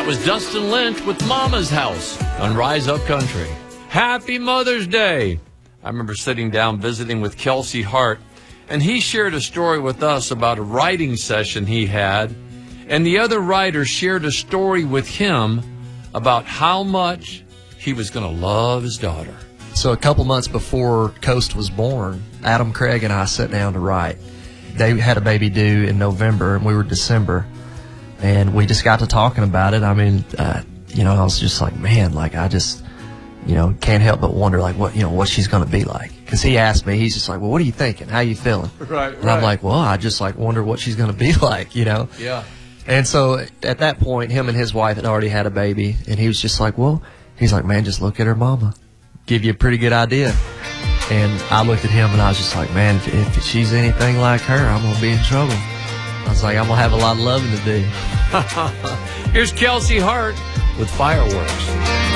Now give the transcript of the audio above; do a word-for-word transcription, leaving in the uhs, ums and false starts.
was Dustin Lynch with Mama's House on Rise Up Country. Happy Mother's Day. I remember sitting down visiting with Kelsey Hart, and he shared a story with us about a writing session he had, and the other writer shared a story with him about how much he was going to love his daughter. So a couple months before Coast was born, Adam Craig and I sat down to write. They had a baby due in November, and we were December, and we just got to talking about it. I mean, uh, you know, I was just like, man, like I just, you know, can't help but wonder, like, what, you know, what she's going to be like. Because he asked me, he's just like, well, what are you thinking? How you feeling? Right, and right. I'm like, well, I just like wonder what she's going to be like, you know? Yeah. And so at that point, him and his wife had already had a baby, and he was just like, well, he's like, man, just look at her mama. Give you a pretty good idea. And I looked at him, and I was just like, man, if, if she's anything like her, I'm going to be in trouble. I was like, I'm going to have a lot of loving to do. Here's Kelsey Hart with Fireworks.